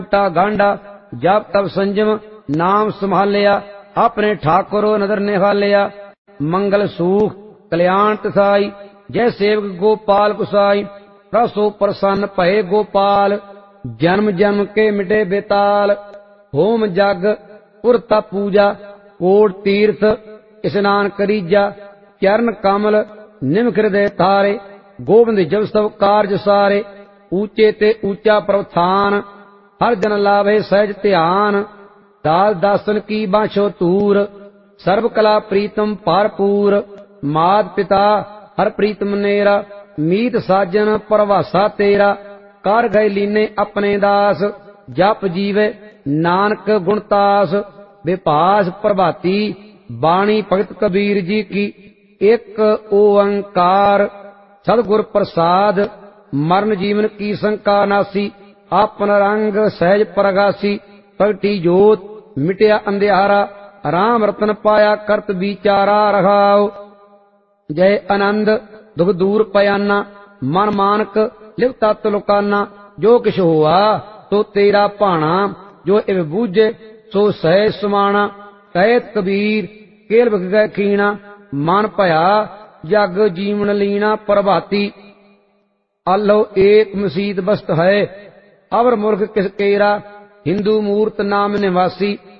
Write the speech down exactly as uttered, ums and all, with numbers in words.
टा गांडा जब तब संजम नाम संभालिया अपने ठाकुरो नदर निहालिया मंगल सुख कल्याण तसाई जय सेवक गोपाल कुसाई रसो प्रसन्न भये गोपाल जन्म जन्म के मिटे बेताल होम जग पुरता पूजा कोट तीर्थ स्नान करीजा चरण कमल निम हृदय तारे गोविंद जब सब कार्य सारे ऊंचे ते ऊंचा प्रवथान हर जन लाभे सहज ध्यान दास दासन की बांछो तूर सर्व कला प्रीतम पारपूर मात पिता हर प्रीतम नेरा मीत साजन परवासा तेरा कर गए लीने अपने दास जप जीवे नानक गुणतास विपास प्रभाती बाणी भगत कबीर जी की एक ओंकार सदगुर प्रसाद मरण जीवन की शंका नासी आपन रंग सहज प्रगासी प्रगटी जोत मिटया अंधियारा राम रतन पाया करत विचारा रहाओ जय आनंद दुख दूर पयाना मन मानक लिव तत् लुकाना जो किश हुआ तो तेरा भाना जो इव बूझे सो सहज समाना कहत कबीर केल बिक गए खीना मन भया जग जीवन लीना प्रभाती आलो एक मसीत बस्त है अवर मुर्ख किस केरा हिंदू मूर्त नाम निवासी